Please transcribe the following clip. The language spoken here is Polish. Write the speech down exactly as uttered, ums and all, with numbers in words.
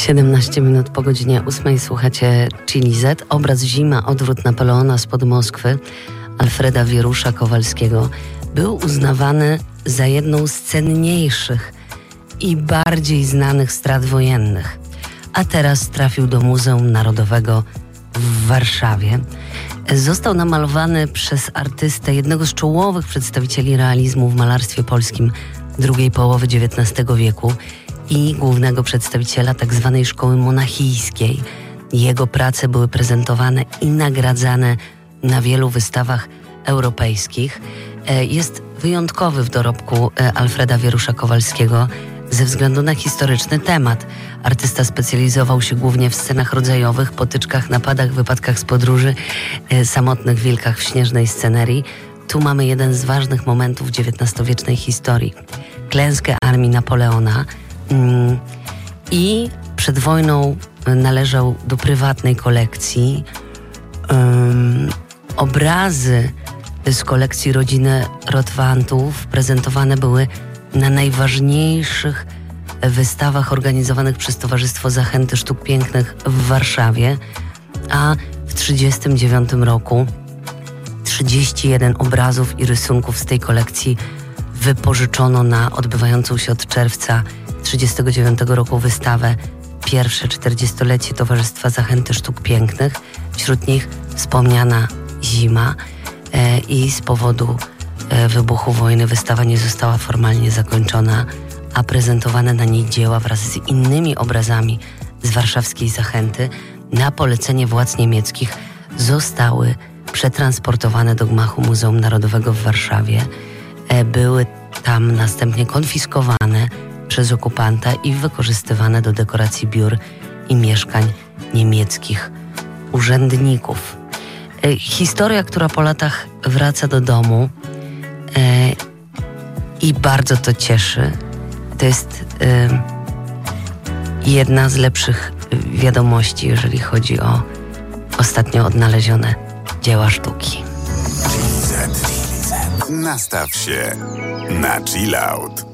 siedemnaście minut po godzinie ósmej słuchacie Chili Z. Obraz Zima, odwrót Napoleona spod Moskwy Alfreda Wierusza-Kowalskiego był uznawany za jedną z cenniejszych i bardziej znanych strat wojennych. A teraz trafił do Muzeum Narodowego w Warszawie. Został namalowany przez artystę, jednego z czołowych przedstawicieli realizmu w malarstwie polskim drugiej połowy dziewiętnastego wieku i głównego przedstawiciela tzw. szkoły monachijskiej. Jego prace były prezentowane i nagradzane na wielu wystawach europejskich. Jest wyjątkowy w dorobku Alfreda Wierusza-Kowalskiego ze względu na historyczny temat. Artysta specjalizował się głównie w scenach rodzajowych, potyczkach, napadach, wypadkach z podróży, samotnych wilkach w śnieżnej scenerii. Tu mamy jeden z ważnych momentów dziewiętnastowiecznej historii. Klęskę armii Napoleona. I przed wojną należał do prywatnej kolekcji. Um, obrazy z kolekcji rodziny Rotwantów prezentowane były na najważniejszych wystawach organizowanych przez Towarzystwo Zachęty Sztuk Pięknych w Warszawie, a w tysiąc dziewięćset trzydziestym dziewiątym roku trzydzieści jeden obrazów i rysunków z tej kolekcji wypożyczono na odbywającą się od czerwca tysiąc dziewięćset trzydziestego dziewiątego roku wystawę pierwsze czterdziestolecie Towarzystwa Zachęty Sztuk Pięknych. Wśród nich wspomniana Zima e, i z powodu e, wybuchu wojny wystawa nie została formalnie zakończona, a prezentowane na niej dzieła wraz z innymi obrazami z warszawskiej Zachęty na polecenie władz niemieckich zostały przetransportowane do gmachu Muzeum Narodowego w Warszawie. E, były tam następnie konfiskowane przez okupanta i wykorzystywane do dekoracji biur i mieszkań niemieckich urzędników. E, historia, która po latach wraca do domu e, i bardzo to cieszy. To jest e, jedna z lepszych wiadomości, jeżeli chodzi o ostatnio odnalezione dzieła sztuki. Nastaw się na chill out.